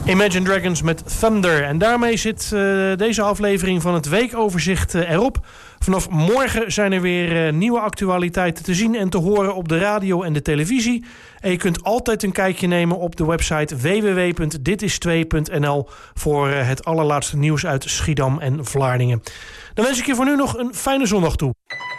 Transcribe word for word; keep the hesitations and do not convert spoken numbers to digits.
Imagine Dragons met Thunder. En daarmee zit uh, deze aflevering van het weekoverzicht uh, erop. Vanaf morgen zijn er weer uh, nieuwe actualiteiten te zien en te horen op de radio en de televisie. En je kunt altijd een kijkje nemen op de website w w w punt dit is twee punt n l voor uh, het allerlaatste nieuws uit Schiedam en Vlaardingen. Dan wens ik je voor nu nog een fijne zondag toe.